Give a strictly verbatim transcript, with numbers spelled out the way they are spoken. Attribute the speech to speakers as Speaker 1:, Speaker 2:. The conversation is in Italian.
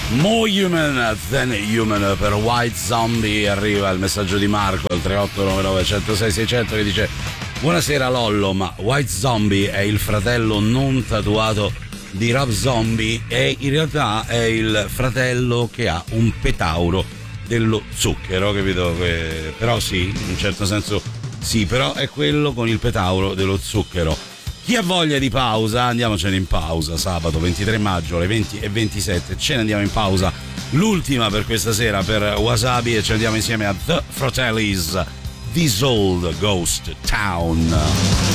Speaker 1: More Human Than Human per White Zombie. Arriva il messaggio di Marco al tre otto nove nove uno zero sei sei zero zero che dice: buonasera Lollo, ma White Zombie è il fratello non tatuato di Rob Zombie e in realtà è il fratello che ha un petauro dello zucchero, capito? Però sì, in un certo senso sì, però è quello con il petauro dello zucchero. Chi ha voglia di pausa, andiamocene in pausa sabato ventitré maggio alle venti e ventisette, ce ne andiamo in pausa, l'ultima per questa sera per Wasabi, e ci andiamo insieme a The Fratellis, This Old Ghost Town.